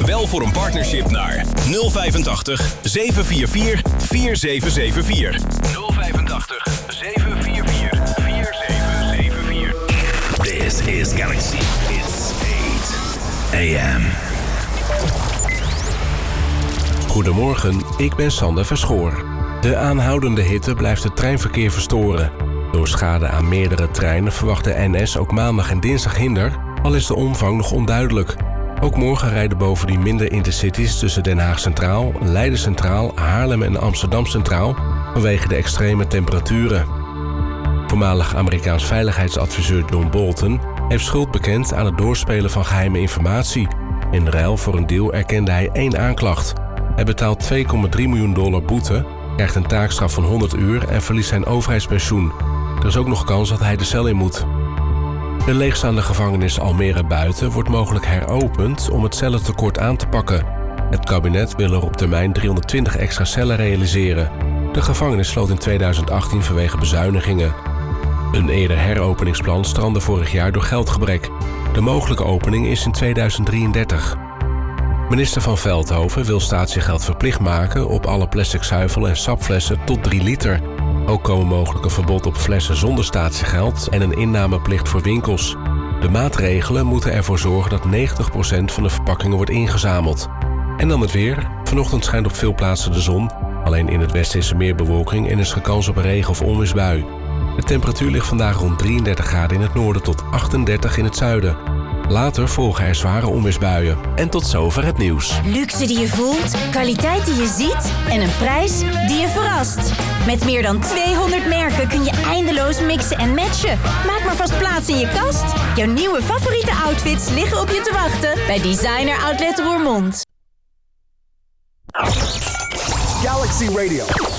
Bel voor een partnership naar 085 744 4774. 085 744 4774. This is Galaxy. It's 8 a.m. Goedemorgen, ik ben Sander Verschoor. De aanhoudende hitte blijft het treinverkeer verstoren. Door schade aan meerdere treinen verwacht de NS ook maandag en dinsdag hinder, al is de omvang nog onduidelijk. Ook morgen rijden bovendien minder intercities tussen Den Haag Centraal, Leiden Centraal, Haarlem en Amsterdam Centraal vanwege de extreme temperaturen. Voormalig Amerikaans veiligheidsadviseur John Bolton heeft schuld bekend aan het doorspelen van geheime informatie. In ruil voor een deal erkende hij 1 aanklacht. Hij betaalt $2,3 miljoen boete, krijgt een taakstraf van 100 uur en verliest zijn overheidspensioen. Er is ook nog kans dat hij de cel in moet. De leegstaande gevangenis Almere Buiten wordt mogelijk heropend om het cellentekort aan te pakken. Het kabinet wil er op termijn 320 extra cellen realiseren. De gevangenis sloot in 2018 vanwege bezuinigingen. Een eerder heropeningsplan strandde vorig jaar door geldgebrek. De mogelijke opening is in 2033. Minister Van Veldhoven wil statiegeld verplicht maken op alle plastic zuivel- en sapflessen tot 3 liter. Ook komen mogelijk een verbod op flessen zonder statiegeld en een innameplicht voor winkels. De maatregelen moeten ervoor zorgen dat 90% van de verpakkingen wordt ingezameld. En dan het weer. Vanochtend schijnt op veel plaatsen de zon. Alleen in het westen is er meer bewolking en is er kans op een regen- of onweersbui. De temperatuur ligt vandaag rond 33 graden in het noorden tot 38 in het zuiden. Later volgen er zware onweersbuien. En tot zover het nieuws. Luxe die je voelt, kwaliteit die je ziet en een prijs die je verrast. Met meer dan 200 merken kun je eindeloos mixen en matchen. Maak maar vast plaats in je kast. Jouw nieuwe favoriete outfits liggen op je te wachten bij Designer Outlet Roermond. Galaxy Radio.